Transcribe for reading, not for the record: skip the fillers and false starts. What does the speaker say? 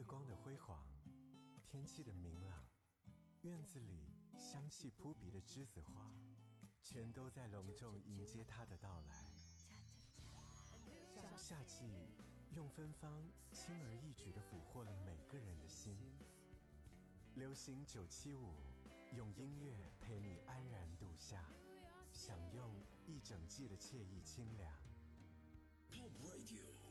光的辉煌，天气的明朗，院子里香气扑鼻的栀子花，全都在隆重迎接它的到来。夏季用芬芳轻而易举地俘获了每个人的心。流行975，用音乐陪你安然度夏，享用一整季的惬意清凉。 Pop Radio